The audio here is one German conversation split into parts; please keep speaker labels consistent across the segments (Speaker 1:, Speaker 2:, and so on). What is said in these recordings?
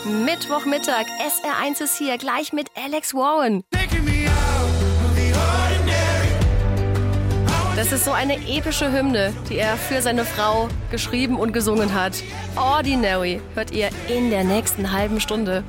Speaker 1: Mittwochmittag, SR1 ist hier, gleich mit Alex Warren. Das ist so eine epische Hymne, die er für seine Frau geschrieben und gesungen hat. Ordinary hört ihr in der nächsten halben Stunde.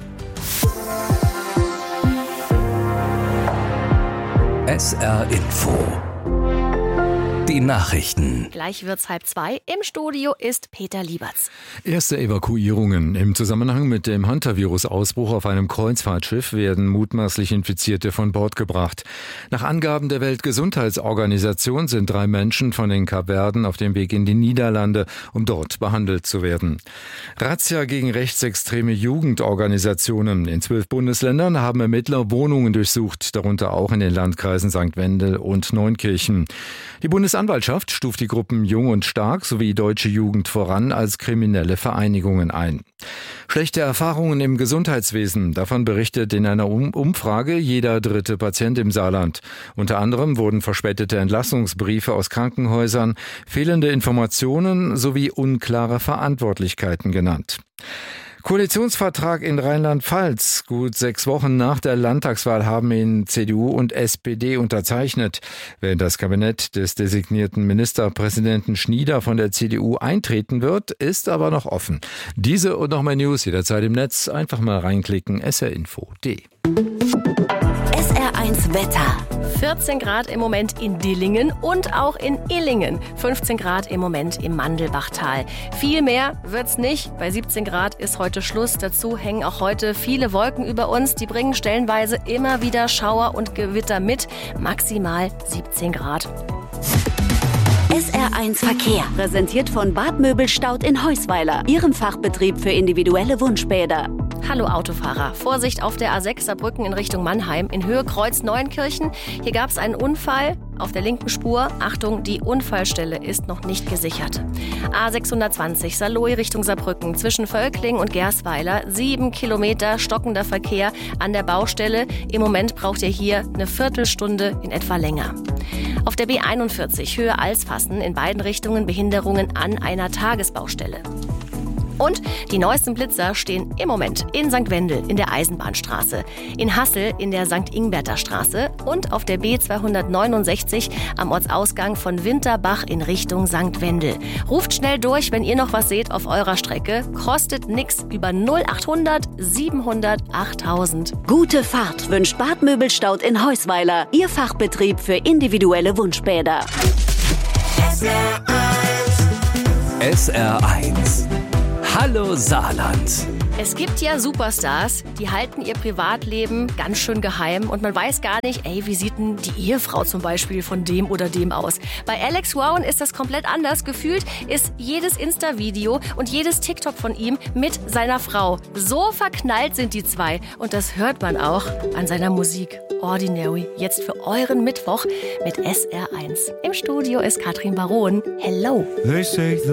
Speaker 2: SR Info. Die Nachrichten.
Speaker 1: Gleich wird's 1:30. Im Studio ist Peter Lieberts.
Speaker 3: Erste Evakuierungen. Im Zusammenhang mit dem Hantavirus-Ausbruch auf einem Kreuzfahrtschiff werden mutmaßlich Infizierte von Bord gebracht. Nach Angaben der Weltgesundheitsorganisation sind 3 Menschen von den Kapverden auf dem Weg in die Niederlande, um dort behandelt zu werden. Razzia gegen rechtsextreme Jugendorganisationen. In 12 Bundesländern haben Ermittler Wohnungen durchsucht, darunter auch in den Landkreisen St. Wendel und Neunkirchen. Die Bundesanwaltschaft stuft die Gruppen Jung und Stark sowie Deutsche Jugend voran als kriminelle Vereinigungen ein. Schlechte Erfahrungen im Gesundheitswesen. Davon berichtet in einer Umfrage jeder 3. Patient im Saarland. Unter anderem wurden verspätete Entlassungsbriefe aus Krankenhäusern, fehlende Informationen sowie unklare Verantwortlichkeiten genannt. Koalitionsvertrag in Rheinland-Pfalz. Gut 6 Wochen nach der Landtagswahl haben ihn CDU und SPD unterzeichnet. Wer das Kabinett des designierten Ministerpräsidenten Schnieder von der CDU eintreten wird, ist aber noch offen. Diese und noch mehr News jederzeit im Netz. Einfach mal reinklicken, srinfo.de.
Speaker 1: SR1 Wetter. 14 Grad im Moment in Dillingen und auch in Illingen. 15 Grad im Moment im Mandelbachtal. Viel mehr wird's nicht. Bei 17 Grad ist heute Schluss. Dazu hängen auch heute viele Wolken über uns. Die bringen stellenweise immer wieder Schauer und Gewitter mit. Maximal 17 Grad.
Speaker 4: SR1 Verkehr, präsentiert von Bad Möbelstaud in Heusweiler, Ihrem Fachbetrieb für individuelle Wunschbäder.
Speaker 1: Hallo Autofahrer, Vorsicht auf der A6 Saarbrücken in Richtung Mannheim, in Höhe Kreuz Neuenkirchen. Hier gab es einen Unfall auf der linken Spur. Achtung, die Unfallstelle ist noch nicht gesichert. A620 Saarlouis Richtung Saarbrücken, zwischen Völkling und Gersweiler. 7 Kilometer stockender Verkehr an der Baustelle. Im Moment braucht ihr hier eine Viertelstunde in etwa länger. Auf der B41 Höhe Alsfassen in beiden Richtungen Behinderungen an einer Tagesbaustelle. Und die neuesten Blitzer stehen im Moment in St. Wendel in der Eisenbahnstraße, in Hassel in der St. Ingberter Straße und auf der B269 am Ortsausgang von Winterbach in Richtung St. Wendel. Ruft schnell durch, wenn ihr noch was seht auf eurer Strecke. Kostet nix, über 0800 700 8000.
Speaker 4: Gute Fahrt wünscht Bad Möbelstaud in Heusweiler, Ihr Fachbetrieb für individuelle Wunschbäder.
Speaker 2: SR1. Hallo Saarland.
Speaker 1: Es gibt ja Superstars, die halten ihr Privatleben ganz schön geheim und man weiß gar nicht, wie sieht denn die Ehefrau zum Beispiel von dem oder dem aus? Bei Alex Warren ist das komplett anders. Gefühlt ist jedes Insta-Video und jedes TikTok von ihm mit seiner Frau. So verknallt sind die zwei und das hört man auch an seiner Musik. Ordinary, jetzt für euren Mittwoch mit SR1. Im Studio ist Katrin Baron. Hello.